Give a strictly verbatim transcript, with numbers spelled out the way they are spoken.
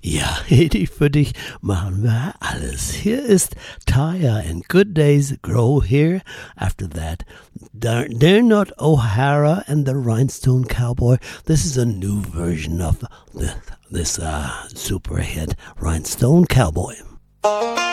Ja, Edi, für dich machen wir alles. Hier ist Taya and Good Days Grow Here. After that, they're, they're Not O'Hara and the Rhinestone Cowboy. This is a new version of the, this uh, super hit Rhinestone Cowboy.